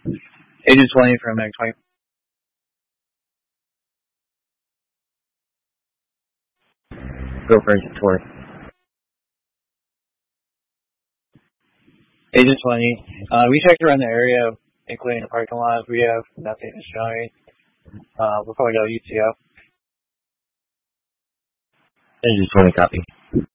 Agent 20 from Mag 20. Go for Agent 20. Agent 20. We checked around the area, including the parking lot. We have nothing to showing. We'll probably go UTO. Agent 20 copy.